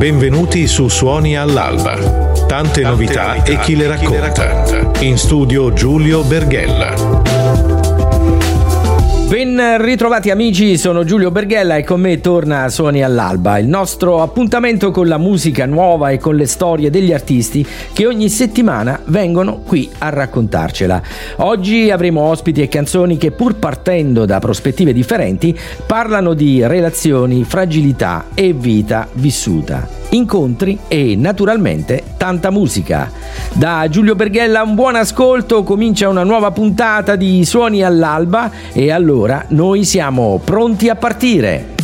Benvenuti su Suoni all'Alba. Tante novità e chi le racconta. In studio Giulio Berghella. Ben ritrovati amici, sono Giulio Berghella e con me torna Suoni all'Alba, il nostro appuntamento con la musica nuova e con le storie degli artisti che ogni settimana vengono qui a raccontarcela. Oggi avremo ospiti e canzoni che, pur partendo da prospettive differenti, parlano di relazioni, fragilità e vita vissuta. Incontri e naturalmente tanta musica. Da Giulio Berghella un buon ascolto, comincia una nuova puntata di Suoni all'Alba e allora noi siamo pronti a partire.